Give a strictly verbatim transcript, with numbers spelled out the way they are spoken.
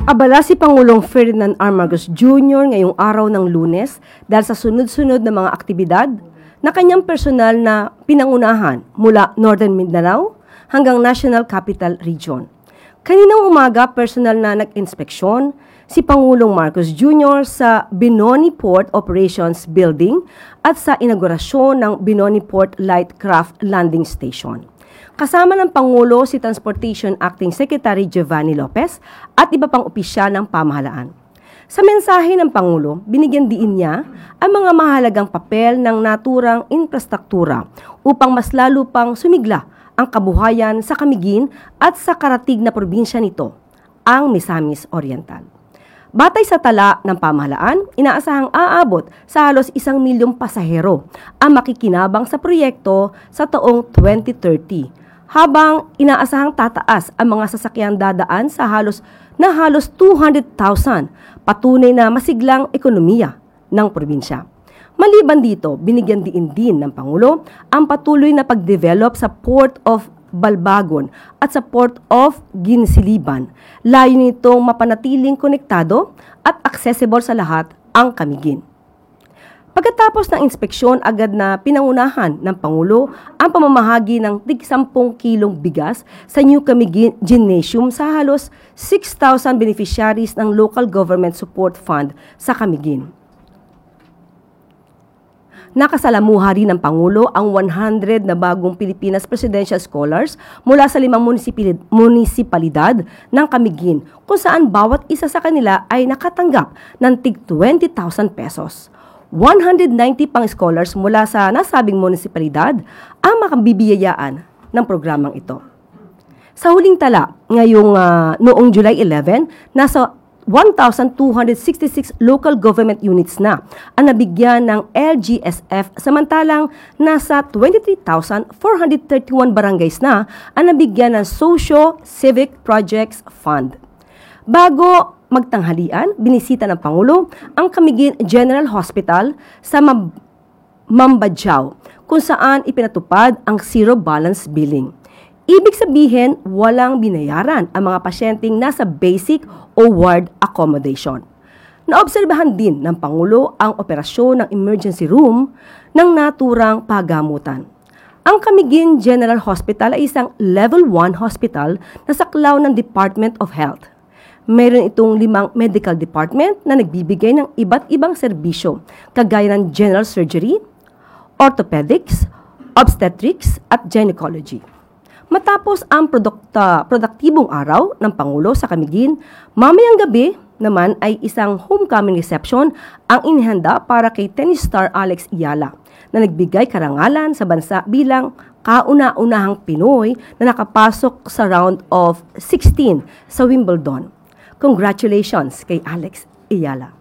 Abala si Pangulong Ferdinand R. Marcos Junior ngayong araw ng Lunes dahil sa sunod-sunod na mga aktibidad na kanyang personal na pinangunahan mula Northern Mindanao hanggang National Capital Region. Kaninang umaga, personal na nag-inspeksyon si Pangulong Marcos Junior sa Binoni Port Operations Building at sa inaugurasyon ng Binoni Port Light Craft Landing Station. Kasama ng Pangulo si Transportation Acting Secretary Giovanni Lopez at iba pang opisyal ng pamahalaan. Sa mensahe ng Pangulo, binigyan diin niya ang mga mahalagang papel ng naturang infrastruktura upang mas lalo pang sumigla ang kabuhayan sa Camiguin at sa karatig na probinsya nito, ang Misamis Oriental. Batay sa tala ng pamahalaan, inaasahang aabot sa halos isang milyong pasahero ang makikinabang sa proyekto sa taong twenty thirty, habang inaasahang tataas ang mga sasakyang dadaan sa halos na halos two hundred thousand, patunay na masiglang ekonomiya ng probinsya. Maliban dito, binigyan diin din ng Pangulo ang patuloy na pagdevelop sa Port of Balbagon at sa Port of Ginsiliban. Layo nitong mapanatiling konektado at accessible sa lahat ang Camiguin. Pagkatapos ng inspeksyon, agad na pinangunahan ng Pangulo ang pamamahagi ng tig sampung kilong bigas sa New Camiguin Gymnasium sa halos six thousand beneficiaries ng Local Government Support Fund sa Camiguin. Nakasalamuha rin ng Pangulo ang one hundred na bagong Pilipinas Presidential Scholars mula sa limang munisipalidad ng Camiguin, kung saan bawat isa sa kanila ay nakatanggap ng tig twenty thousand pesos. one hundred ninety pang scholars mula sa nasabing munisipalidad ang makabibiyayaan ng programang ito. Sa huling tala, ngayong uh, noong July eleven, nasa one thousand two hundred sixty-six local government units na ang nabigyan ng L G S F, samantalang nasa twenty-three thousand four hundred thirty-one barangays na ang nabigyan ng Socio-Civic Projects Fund. Bago magtanghalian, binisita ng Pangulo ang Camiguin General Hospital sa Mam- Mambadjao, kung saan ipinatupad ang zero balance billing. Ibig sabihin, walang binayaran ang mga pasyenteng nasa basic o ward accommodation. Naobserbahan din ng Pangulo ang operasyon ng emergency room ng naturang pagamutan. Ang Camiguin General Hospital ay isang level one hospital na saklaw ng Department of Health. Mayroon itong limang medical department na nagbibigay ng iba't ibang serbisyo, kagaya ng general surgery, orthopedics, obstetrics at gynecology. Matapos ang produkta, produktibong araw ng Pangulo sa Camiguin, mamayang gabi naman ay isang homecoming reception ang inihanda para kay tennis star Alex Eala, na nagbigay karangalan sa bansa bilang kauna-unahang Pinoy na nakapasok sa round of sixteen sa Wimbledon. Congratulations kay Alex Eala.